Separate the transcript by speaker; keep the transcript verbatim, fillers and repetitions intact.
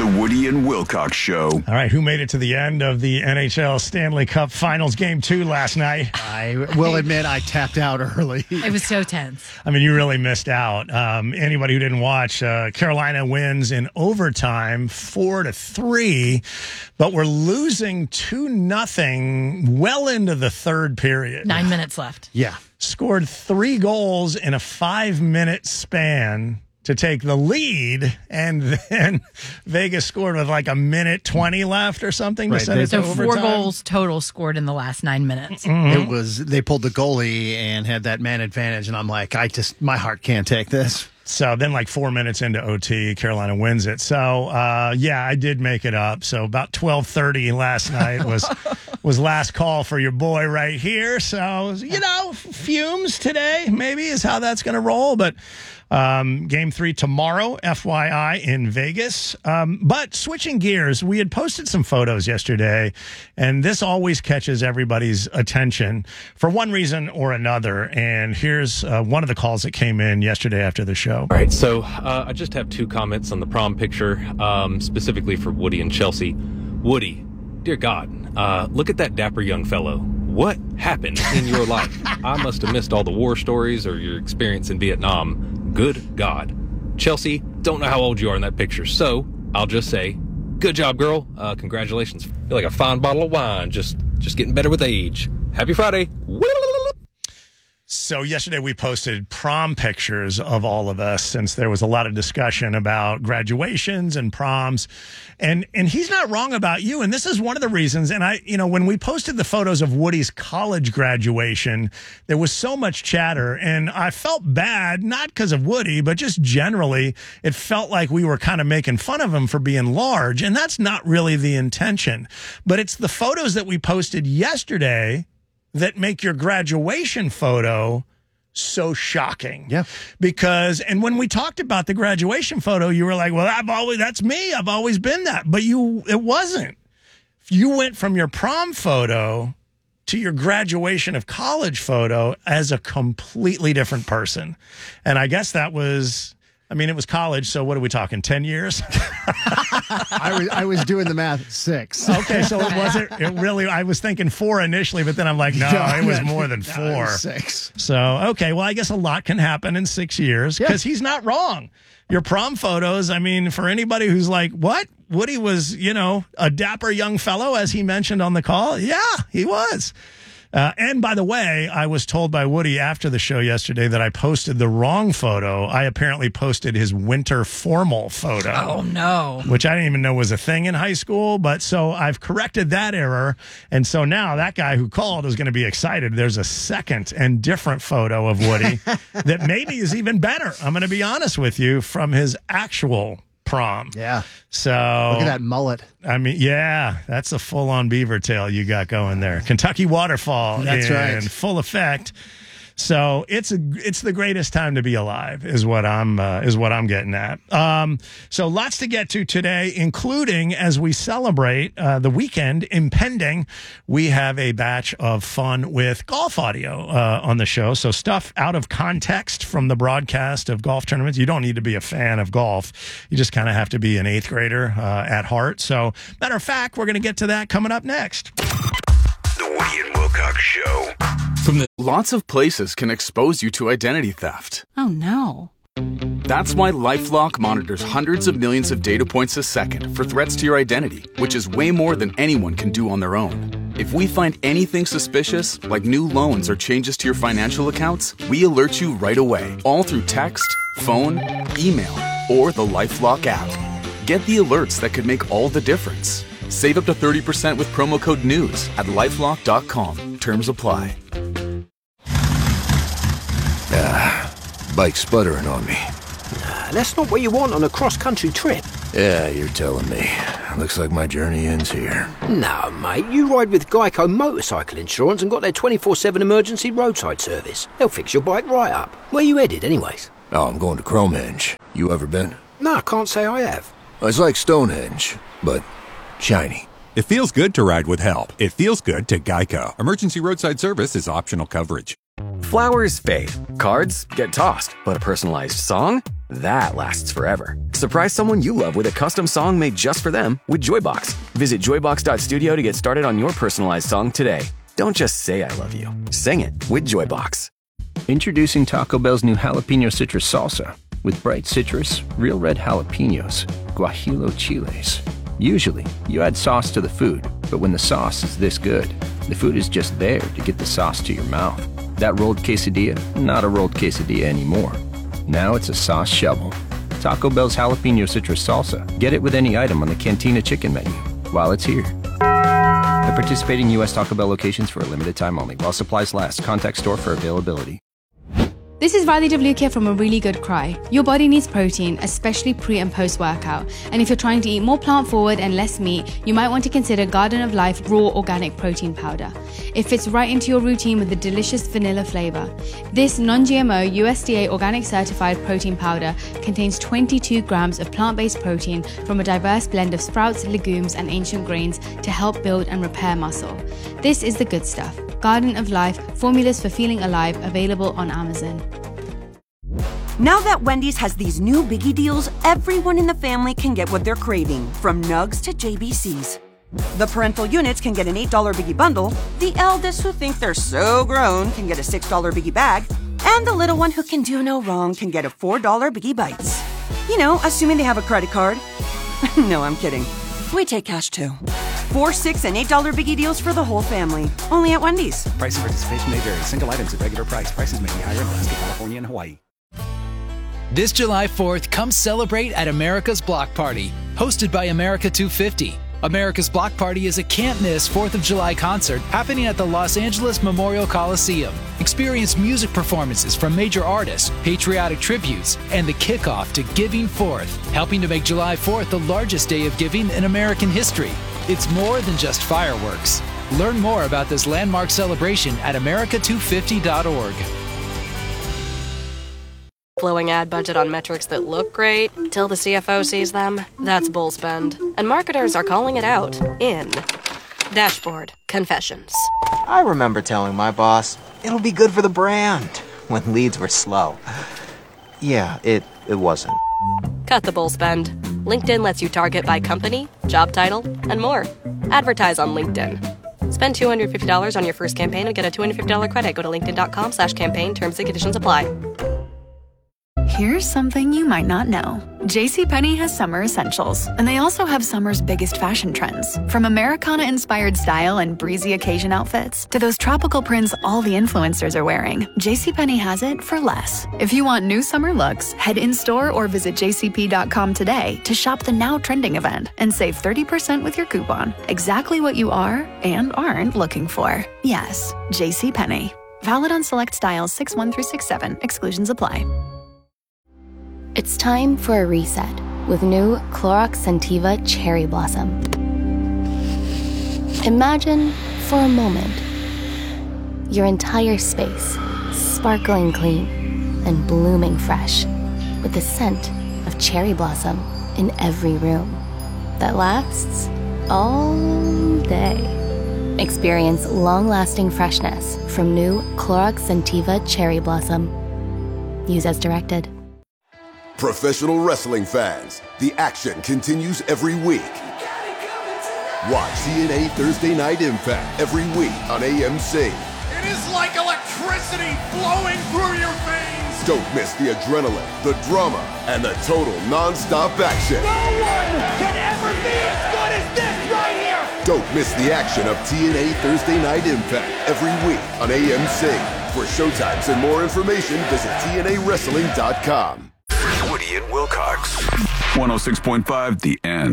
Speaker 1: Woody and Wilcox Show.
Speaker 2: All right, who made it to the end of the N H L Stanley Cup Finals Game two last night?
Speaker 3: I will admit I tapped out early.
Speaker 4: It was so tense.
Speaker 2: I mean, you really missed out. Um, anybody who didn't watch, uh, Carolina wins in overtime, four to three, but we're losing two nothing well into the third period.
Speaker 4: Nine minutes left.
Speaker 3: Yeah.
Speaker 2: Scored three goals in a five-minute span to take the lead, and then Vegas scored with like a minute twenty left or something.
Speaker 3: Right.
Speaker 2: To send it
Speaker 4: So
Speaker 2: to
Speaker 4: four
Speaker 2: overtime.
Speaker 4: goals total scored in the last nine minutes.
Speaker 3: It was, they pulled the goalie and had that man advantage, and I'm like, I just, my heart can't take this.
Speaker 2: So then, like four minutes into O T, Carolina wins it. So uh, yeah, I did make it up. So about twelve thirty last night was was last call for your boy right here. So you know, fumes today maybe is how that's going to roll. But um, game three tomorrow, F Y I, in Vegas. Um, but switching gears, we had posted some photos yesterday, and this always catches everybody's attention for one reason or another. And here's uh, one of the calls that came in yesterday after the show.
Speaker 5: All right, so uh, I just have two comments on the prom picture, um, specifically for Woody and Chelsea. Woody, dear God, uh, look at that dapper young fellow. What happened in your life? I must have missed all the war stories or your experience in Vietnam. Good God. Chelsea, don't know how old you are in that picture, so I'll just say, good job, girl. Uh, congratulations. You're like a fine bottle of wine, just just getting better with age. Happy Friday.
Speaker 2: So yesterday we posted prom pictures of all of us, since there was a lot of discussion about graduations and proms. And and he's not wrong about you. And this is one of the reasons. And I, you know, when we posted the photos of Woody's college graduation, there was so much chatter. And I felt bad, not because of Woody, but just generally, it felt like we were kind of making fun of him for being large. And that's not really the intention. But it's the photos that we posted yesterday that make your graduation photo so shocking.
Speaker 3: Yeah.
Speaker 2: Because, and when we talked about the graduation photo, you were like, well, I've always, that's me. I've always been that. But you, it wasn't. You went from your prom photo to your graduation of college photo as a completely different person. And I guess that was, I mean, it was college, so what are we talking, ten years?
Speaker 3: I was I was doing the math, six.
Speaker 2: Okay, so it wasn't, it really, I was thinking four initially, but then I'm like, no, it was more than
Speaker 3: No, it
Speaker 2: four.
Speaker 3: was six.
Speaker 2: So, okay, well, I guess a lot can happen in six years, because he's not wrong. Your prom photos, I mean, for anybody who's like, what? Woody was, you know, a dapper young fellow, as he mentioned on the call. Yeah, he was. Uh, and by the way, I was told by Woody after the show yesterday that I posted the wrong photo. I apparently posted his winter formal photo.
Speaker 4: Oh, no.
Speaker 2: Which I didn't even know was a thing in high school. But so I've corrected that error. And so now that guy who called is going to be excited. There's a second and different photo of Woody that maybe is even better. I'm going to be honest with you, from his actual prom.
Speaker 3: Yeah.
Speaker 2: So
Speaker 3: Look at that mullet.
Speaker 2: I mean, yeah, that's a full-on beaver tail you got going there. Kentucky waterfall
Speaker 3: That's
Speaker 2: in
Speaker 3: right.
Speaker 2: full effect. So it's a it's the greatest time to be alive, is what I'm uh, is what I'm getting at. Um, so lots to get to today, including as we celebrate uh, the weekend impending. We have a batch of fun with golf audio uh, on the show. So stuff out of context from the broadcast of golf tournaments. You don't need to be a fan of golf. You just kind of have to be an eighth grader uh, at heart. So matter of fact, we're going to get to that coming up next.
Speaker 1: The Woody and Wilcox Show.
Speaker 6: From the lots of places can expose you to identity theft.
Speaker 4: Oh, no.
Speaker 6: That's why LifeLock monitors hundreds of millions of data points a second for threats to your identity, which is way more than anyone can do on their own. If we find anything suspicious, like new loans or changes to your financial accounts, we alert you right away, all through text, phone, email, or the LifeLock app. Get the alerts that could make all the difference. Save up to thirty percent with promo code NEWS at lifelock dot com. Terms apply.
Speaker 7: Ah, bike's sputtering on me.
Speaker 8: Nah, that's not what you want on a cross-country trip.
Speaker 7: Yeah, you're telling me. Looks like my journey ends here.
Speaker 8: No, mate, you ride with Geico Motorcycle Insurance and got their twenty-four seven emergency roadside service. They'll fix your bike right up. Where you headed, anyways?
Speaker 7: Oh, I'm going to Cromenge. You ever been?
Speaker 8: No, I can't say I have.
Speaker 7: It's like Stonehenge, but shiny.
Speaker 9: It feels good to ride with help. It feels good to Geico. Emergency roadside service is optional coverage. Flowers fade, cards get tossed, but a personalized song? That lasts forever. Surprise someone you love with a custom song made just for them with Joybox. Visit joybox dot studio to get started on your personalized song today. Don't just say I love you. Sing it with Joybox.
Speaker 10: Introducing Taco Bell's new Jalapeno Citrus Salsa with bright citrus, real red jalapenos, guajillo chiles. Usually, you add sauce to the food, but when the sauce is this good, the food is just there to get the sauce to your mouth. That rolled quesadilla, not a rolled quesadilla anymore. Now it's a sauce shovel. Taco Bell's Jalapeno Citrus Salsa. Get it with any item on the Cantina Chicken menu while it's here. At participating U S Taco Bell locations for a limited time only. While supplies last. Contact store for availability.
Speaker 11: This is Riley Devlukia from A Really Good Cry. Your body needs protein, especially pre and post workout. And if you're trying to eat more plant forward and less meat, you might want to consider Garden of Life Raw Organic Protein Powder. It fits right into your routine with a delicious vanilla flavor. This non-G M O U S D A organic certified protein powder contains twenty-two grams of plant-based protein from a diverse blend of sprouts, legumes, and ancient grains to help build and repair muscle. This is the good stuff. Garden of Life, formulas for feeling alive, available on Amazon.
Speaker 12: Now that Wendy's has these new biggie deals, everyone in the family can get what they're craving, from nugs to J B Cs. The parental units can get an eight dollar biggie bundle, the eldest who think they're so grown can get a six dollar biggie bag, and the little one who can do no wrong can get a four dollar biggie bites. You know, assuming they have a credit card. No, I'm kidding. We take cash too. Four, six, and eight dollar biggie deals for the whole family. Only at Wendy's.
Speaker 13: Price and participation may vary. Single items at regular price. Prices may be higher in Alaska, California, and Hawaii.
Speaker 14: This July fourth, come celebrate at America's Block Party, hosted by America two fifty. America's Block Party is a can't-miss fourth of July concert happening at the Los Angeles Memorial Coliseum. Experience music performances from major artists, patriotic tributes, and the kickoff to Giving Fourth, helping to make July fourth the largest day of giving in American history. It's more than just fireworks. Learn more about this landmark celebration at america two fifty dot org.
Speaker 15: Blowing ad budget on metrics that look great till the C F O sees them, that's bull spend. And marketers are calling it out in Dashboard Confessions.
Speaker 16: I remember telling my boss, it'll be good for the brand, when leads were slow. Yeah, it, it wasn't.
Speaker 15: Cut the bull spend. LinkedIn lets you target by company, job title, and more. Advertise on LinkedIn. Spend two hundred fifty dollars on your first campaign and get a two hundred fifty dollars credit. Go to linkedin.com slash campaign. Terms and conditions apply.
Speaker 17: Here's something you might not know. JCPenney has summer essentials, and they also have summer's biggest fashion trends. From Americana-inspired style and breezy occasion outfits to those tropical prints all the influencers are wearing, JCPenney has it for less. If you want new summer looks, head in-store or visit j c p dot com today to shop the now trending event and save thirty percent with your coupon. Exactly what you are and aren't looking for. Yes, JCPenney. Valid on select styles six one through six seven. Exclusions apply.
Speaker 18: It's time for a reset with new Clorox Scentiva Cherry Blossom. Imagine, for a moment, your entire space sparkling clean and blooming fresh with the scent of cherry blossom in every room that lasts all day. Experience long-lasting freshness from new Clorox Scentiva Cherry Blossom. Use as directed.
Speaker 19: Professional wrestling fans, the action continues every week. Watch T N A Thursday Night Impact every week on A M C.
Speaker 20: It is like electricity flowing through your veins.
Speaker 19: Don't miss the adrenaline, the drama, and the total non-stop action.
Speaker 20: No one can ever be as good as this right here.
Speaker 19: Don't miss the action of T N A Thursday Night Impact every week on A M C. For showtimes and more information, visit T N A wrestling dot com.
Speaker 1: Woody and Wilcox.
Speaker 21: one oh six point five The End.